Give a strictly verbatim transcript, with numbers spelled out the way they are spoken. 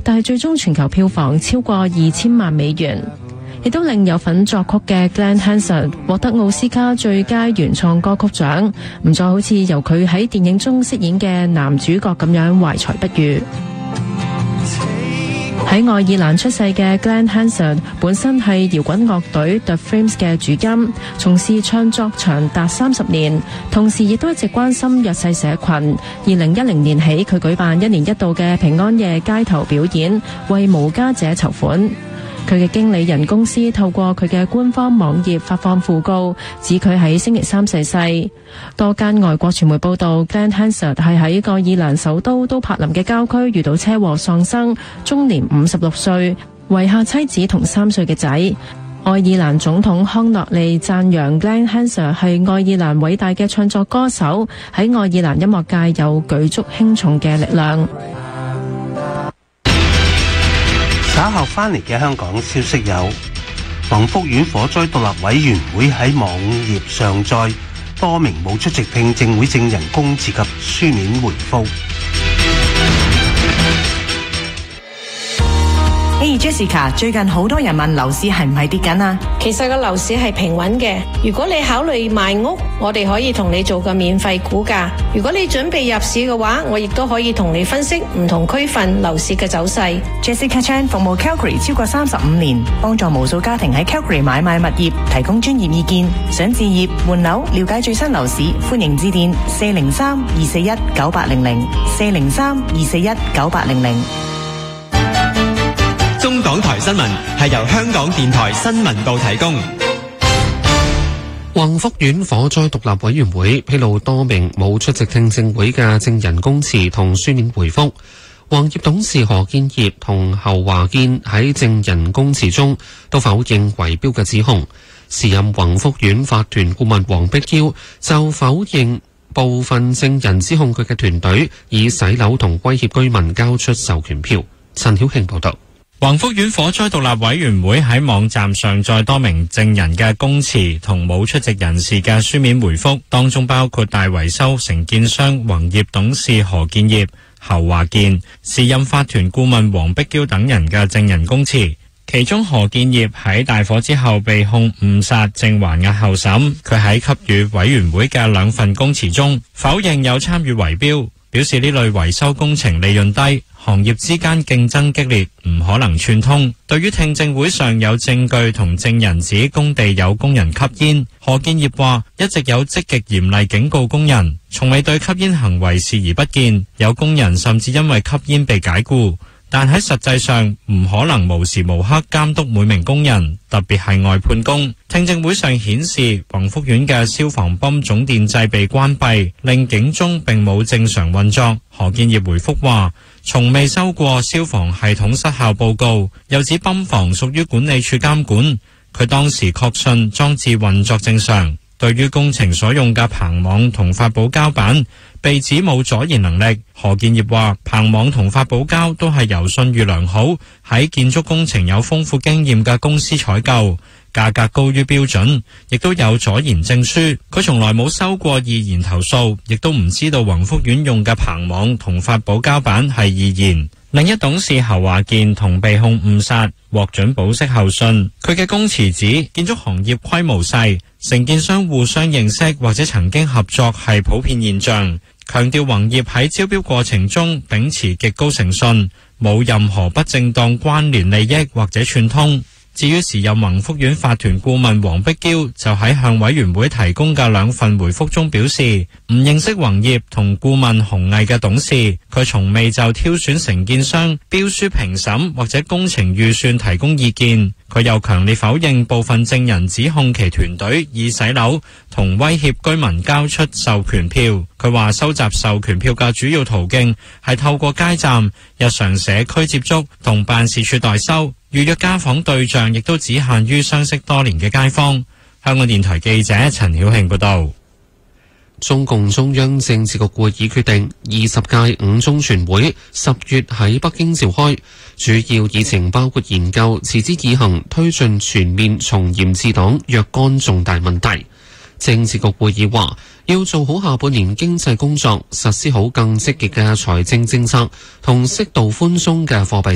但係最終全球票房超過二千萬美元，亦都令有份作曲嘅 Glen Hansard 獲得奧斯卡最佳原創歌曲獎，唔再好似由佢喺電影中飾演嘅男主角咁樣懷才不遇。喺愛爾蘭出世嘅 Glen Hansard 本身係搖滾樂隊 The Frames 嘅主音，從事唱作長達三十年，同時亦都一直關心弱勢社群。二零一零年起，佢舉辦一年一度嘅平安夜街頭表演，為無家者籌款。佢嘅經理人公司透過佢嘅官方網頁發放訃告，指佢喺星期三逝世。多間外國傳媒報道 Glen Hansard 係喺愛爾蘭首都都柏林嘅郊區遇到車禍喪生，終年五十六歲，遺下妻子同三歲嘅仔。愛爾蘭總統康諾利讚揚 Glen Hansard 係愛爾蘭偉大嘅唱作歌手，喺愛爾蘭音樂界有舉足輕重嘅力量。 稍後翻嚟嘅香港消息有，宏福苑火災獨立委員會喺網頁上載多名冇出席聽證會證人供詞及書面回覆。 Hey Jessica， 最近好多人問樓市係唔係跌緊啊？ 其實個樓市係平穩嘅。如果你考慮賣屋，我哋可以同你做個免費估價。如果你準備入市嘅話，我亦都可以同你分析唔同區份樓市嘅走勢。 Jessica Chan 服務 Calgary 超過三十五年，幫助無數家庭喺 Calgary 買賣物業，提供專業意見。想置業換樓，了解最新樓市，歡迎致電四零三二四一九八零零四零三二四一九八零零。 中港台新聞係由香港電台新聞部提供。 宏福苑火災獨立委員會披露多名冇出席聽證會嘅證人供詞同書面回覆。宏業董事何建業同侯華健喺證人供詞中都否認圍標嘅指控。時任宏福苑法團顧問黃碧嬌就否認部分證人指控佢嘅團隊以洗樓同威脅居民交出授權票。陳曉慶報道。 宏福苑火災獨立委員會喺網站上載多名證人嘅供詞同冇出席人士嘅書面回覆，當中包括大維修承建商宏業董事何建業、侯華健、時任法團顧問黃碧嬌等人嘅證人供詞。其中何建業喺大火之後被控誤殺，正還押候審。佢喺給予委員會嘅兩份供詞中否認有參與圍標，表示呢類維修工程利潤低，行業之間競爭激烈，唔可能串通。對於聽證會上有證據同證人指工地有工人吸煙，何建業話一直有積極嚴厲警告工人，從未對吸煙行為視而不見，有工人甚至因為吸煙被解僱。但喺實際上唔可能無時無刻監督每名工人，特別係外判工。聽證會上顯示，宏福苑嘅消防泵總電掣被關閉，令警鐘並冇正常運作。何建業回覆話，從未收過消防系統失效報告，又指泵房屬於管理處監管。佢當時確信裝置運作正常。對於工程所用嘅棚網同發泡膠板被指冇阻燃能力，何建業話棚網同發泡膠都係由信譽良好、喺建築工程有豐富經驗嘅公司採購，價格高於標準，亦都有阻燃證書。佢從來冇收過易燃投訴，亦都唔知道宏福苑用嘅棚網同發泡膠板係易燃。另一董事侯華健同被控誤殺，獲准保釋候訊。佢嘅供詞指建築行業規模細，承建商互相認識或者曾經合作係普遍現象，強調宏業喺招標過程中秉持極高誠信，冇任何不正當關聯利益或者串通。至於時任宏福苑法團顧問黃碧嬌就喺向委員會提供嘅兩份回覆中表示，唔認識宏業同顧問鴻毅嘅董事，佢從未就挑選承建商、標書評審或者工程預算提供意見。佢又強烈否認部分證人指控其團隊以洗樓同威脅居民交出授權票。佢話收集授權票嘅主要途徑係透過街站、日常社區接觸同辦事處代收，預約家訪對象亦都只限於相識多年嘅街坊。香港電台記者陳曉慶報道。 中共中央政治局會議決定，二十屆五中全會十月喺北京召開，主要議程包括研究持之以恒推進全面從嚴治黨若干重大問題。政治局會議話，要做好下半年經濟工作，實施好更積極嘅財政政策同適度寬鬆嘅貨幣